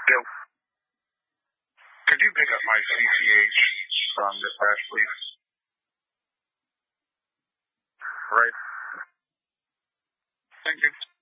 Yo, could you pick up my CCH from dispatch, please? Right. Thank you.